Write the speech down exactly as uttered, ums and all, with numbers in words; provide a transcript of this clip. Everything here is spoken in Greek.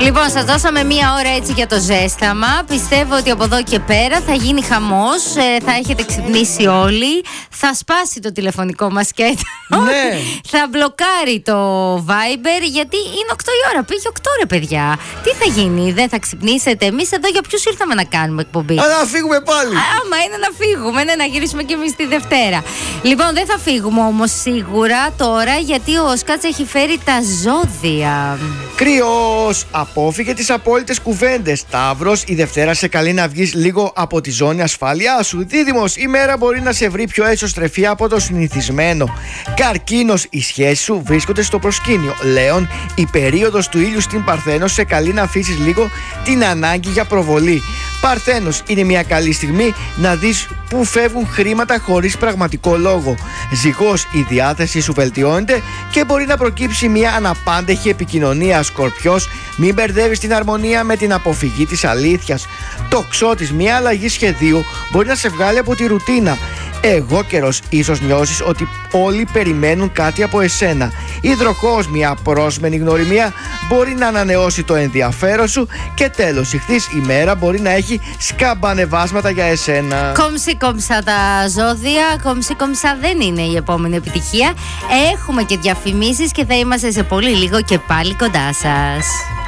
Λοιπόν, σας δώσαμε μία ώρα έτσι για το ζέσταμα. Πιστεύω ότι από εδώ και πέρα θα γίνει χαμός. ε, Θα έχετε ξυπνήσει όλοι. Θα σπάσει το τηλεφωνικό μας κέντρο. Ναι. Θα μπλοκάρει το Viber. Γιατί είναι οκτώ η ώρα. Πήγε οκτώ, ρε παιδιά. Τι θα γίνει, δεν θα ξυπνήσετε? Εμείς εδώ για ποιους ήρθαμε να κάνουμε εκπομπή? Αλλά να φύγουμε πάλι. Άμα είναι να φύγουμε, ναι, να γυρίσουμε και εμείς τη Δευτέρα. Λοιπόν, δεν θα φύγουμε όμως σίγουρα τώρα, γιατί ο Σκάτς έχει φέρει τα ζώδια. Κρυός, απόφυγε τις απόλυτες κουβέντες. Ταύρος, η Δευτέρα σε καλεί να βγεις λίγο από τη ζώνη ασφάλειά σου. Δίδυμος, η μέρα μπορεί να σε βρει πιο έσωστρεφή από το συνηθισμένο. Καρκίνος, οι σχέσεις σου βρίσκονται στο προσκήνιο. Λέων, η περίοδος του ήλιου στην Παρθένο σε καλεί να αφήσεις λίγο την ανάγκη για προβολή. Παρθένος, είναι μια καλή στιγμή να δεις που φεύγουν χρήματα χωρίς πραγματικό λόγο. Ζυγός, η διάθεση σου βελτιώνεται και μπορεί να προκύψει μια αναπάντεχη επικοινωνία. Σκορπιός, μην μπερδεύεις την αρμονία με την αποφυγή της αλήθειας. Τοξότης, μια αλλαγή σχεδίου μπορεί να σε βγάλει από τη ρουτίνα. Εγώ καιρός, ίσως νιώσεις ότι όλοι περιμένουν κάτι από εσένα. Υδροχόος, μια πρόσμενη γνωριμία μπορεί να ανανεώσει το ενδιαφέρον σου. Και τέλος, Ιχθύς, η μέρα μπορεί να έχει σκαμπανεβάσματα για εσένα. Κόμψη κόμψα τα ζώδια. Κόμψη κόμψα δεν είναι η επόμενη επιτυχία. Έχουμε και διαφημίσεις και θα είμαστε σε πολύ λίγο και πάλι κοντά σας.